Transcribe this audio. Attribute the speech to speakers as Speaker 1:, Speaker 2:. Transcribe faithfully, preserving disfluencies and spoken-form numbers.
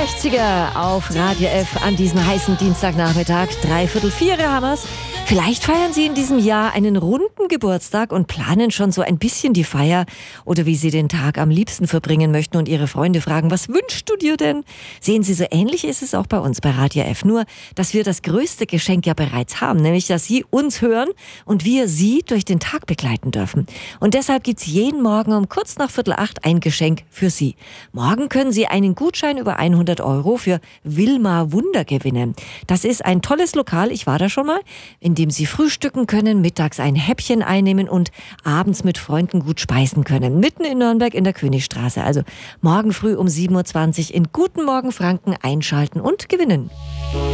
Speaker 1: sechziger auf Radio F an diesem heißen Dienstagnachmittag. Dreiviertel vier haben wir's. Vielleicht feiern Sie in diesem Jahr einen runden Geburtstag und planen schon so ein bisschen die Feier oder wie Sie den Tag am liebsten verbringen möchten und Ihre Freunde fragen, was wünschst du dir denn? Sehen Sie, so ähnlich ist es auch bei uns bei Radio F. Nur, dass wir das größte Geschenk ja bereits haben, nämlich, dass Sie uns hören und wir Sie durch den Tag begleiten dürfen. Und deshalb gibt's jeden Morgen um kurz nach Viertel acht ein Geschenk für Sie. Morgen können Sie einen Gutschein über hundert Euro für Wilma Wunder gewinnen. Das ist ein tolles Lokal, ich war da schon mal, in dem Sie frühstücken können, mittags ein Häppchen einnehmen und abends mit Freunden gut speisen können. Mitten in Nürnberg in der Königstraße. Also morgen früh um sieben Uhr zwanzig in Guten Morgen Franken einschalten und gewinnen.